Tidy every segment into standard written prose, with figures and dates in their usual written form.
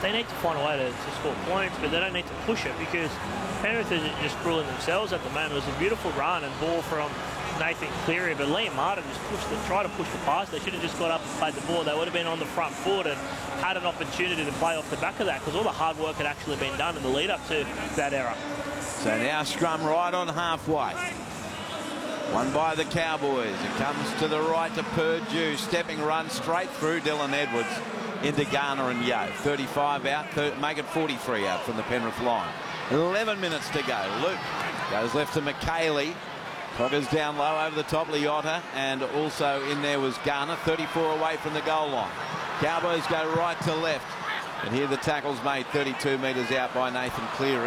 they need to find a way to score points, but they don't need to push it because Penrith is just ruling themselves at the moment. It was a beautiful run and ball from Nathan Cleary, but Liam Martin just tried to push the pass. They should have just got up and played the ball. They would have been on the front foot and had an opportunity to play off the back of that because all the hard work had actually been done in the lead up to that error. So now scrum right on halfway. Won by the Cowboys. It comes to the right to Purdue. Stepping run straight through Dylan Edwards into Garner and Yeo. 35 out, make it 43 out from the Penrith line. 11 minutes to go. Luke goes left to McKaylee. Coggers down low over the top, Leota, and also in there was Garner, 34 away from the goal line. Cowboys go right to left, and here the tackle's made 32 metres out by Nathan Cleary.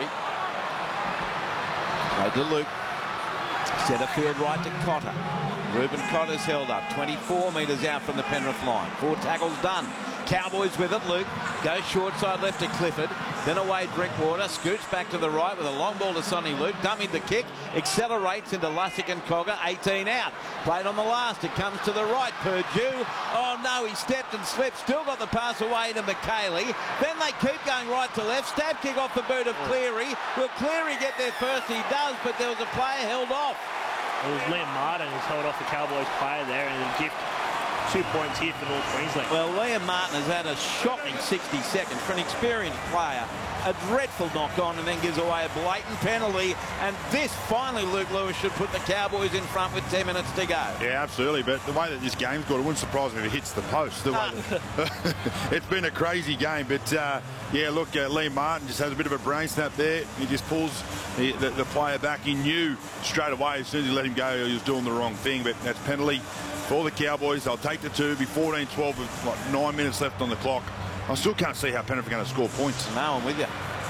Go to Luke. Centre field right to Cotter. Ruben Cotter's held up, 24 metres out from the Penrith line. 4 tackles done. Cowboys with it. Luke goes short side left to Clifford. Then away Drinkwater. Scoots back to the right with a long ball to Sonny Luke. Dummied the kick. Accelerates into Lussick and Cogger. 18 out. Played on the last. It comes to the right. Purdue. Oh no, he stepped and slipped. Still got the pass away to McKaylee. Then they keep going right to left. Stab kick off the boot of Cleary. Will Cleary get there first? He does, but there was a player held off. It was Liam Martin who's held off the Cowboys player there, and a gift 2 points here for North Queensland. Well, Liam Martin has had a shocking 60 seconds for an experienced player. A dreadful knock on and then gives away a blatant penalty. And this, finally, Luke Lewis should put the Cowboys in front with 10 minutes to go. Yeah, absolutely. But the way that this game's gone, it wouldn't surprise me if it hits the post. The way that it's been a crazy game. But, yeah, look, Liam Martin just has a bit of a brain snap there. He just pulls the player back. He knew straight away as soon as he let him go he was doing the wrong thing. But that's penalty for the Cowboys. They'll take the 2, be 14-12 with like 9 minutes left on the clock. I still can't see how Penrith are going to score points. No, I'm with you.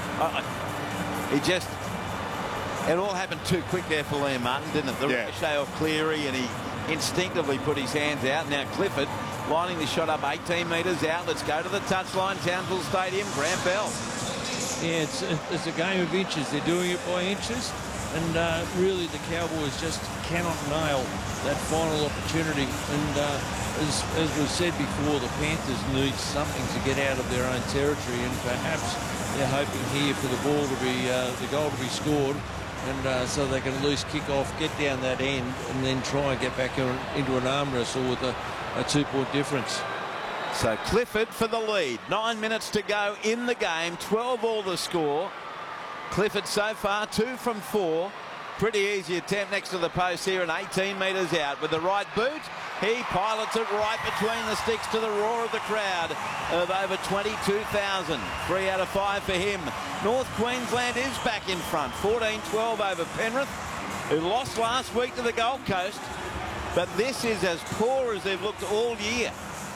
It all happened too quick there for Liam Martin, didn't it? The ricochet off Cleary, and he instinctively put his hands out. Now Clifford lining the shot up 18 metres out. Let's go to the touchline, Townsville Stadium. Grant Bell. Yeah, it's a game of inches. They're doing it by inches. And really, the Cowboys just cannot nail that final opportunity. And as was said before, the Panthers need something to get out of their own territory. And perhaps they're hoping here for the ball to be, the goal to be scored. And so they can at least kick off, get down that end, and then try and get back into an arm wrestle with a 2-point difference. So Clifford for the lead. 9 minutes to go in the game. 12-all the score. Clifford so far 2 from 4. Pretty easy attempt next to the post here and 18 metres out with the right boot. He pilots it right between the sticks to the roar of the crowd of over 22,000. 3 out of 5 for him. North Queensland is back in front. 14-12 over Penrith, who lost last week to the Gold Coast. But this is as poor as they've looked all year.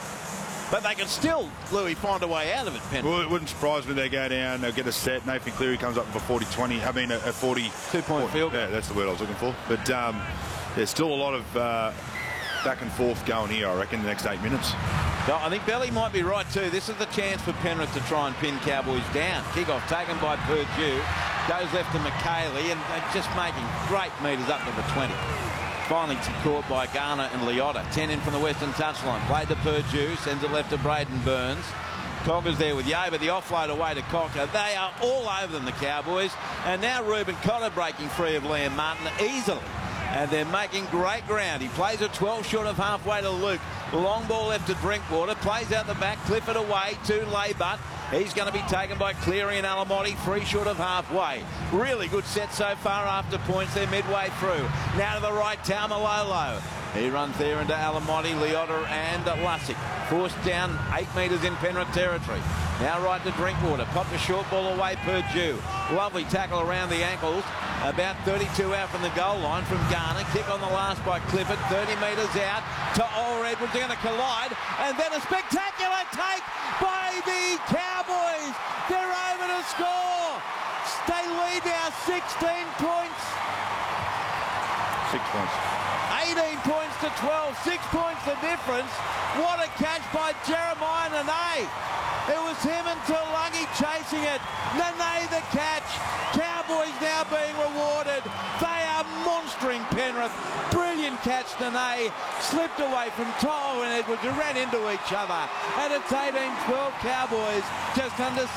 But they can still, Louis, find a way out of it, Penrith. Well, it wouldn't surprise me they go down, they'll get a set. Nathan Cleary comes up for 40-20. I mean, a 40... 2-point field. Yeah, that's the word I was looking for. But there's still a lot of back and forth going here, I reckon, the next 8 minutes. No, I think Belly might be right too. This is the chance for Penrith to try and pin Cowboys down. Kick-off taken by Purdue. Goes left to McKaylee and just making great metres up to the 20. Finally caught by Garner and Leota. 10 in from the western touchline. Played to Purdue. Sends it left to Braden Burns. Cogger's there with Yeo, but the offload away to Cocker. They are all over them, the Cowboys. And now Ruben Cotter breaking free of Liam Martin easily. And they're making great ground. He plays a 12 short of halfway to Luke. Long ball left to Drinkwater. Plays out the back. Clifford away to Laybutt. He's going to be taken by Cleary and Alamotti, 3 short of halfway. Really good set so far after points. They're midway through. Now to the right, Taumalolo. He runs there into Alamotti, Leota and Lussick. Forced down 8 metres in Penrith territory. Now right to Drinkwater. Popped a short ball away, Purdue. Lovely tackle around the ankles. About 32 out from the goal line from Garner. Kick on the last by Clifford. 30 metres out to Orr Edwards. They're going to collide. And then a spectacular take by the Cowboys. They're over to score. They lead now 16 points. 6 points. 18 points to 12. 6 points the difference. What a catch by Jeremiah Nene. It was him and Tulungi chasing it. Nene the catch. Cowboys now being rewarded. They are monstering Penrith. Brilliant catch, Nene. Slipped away from To'o and Edwards, who ran into each other. And it's 18-12 Cowboys. Just under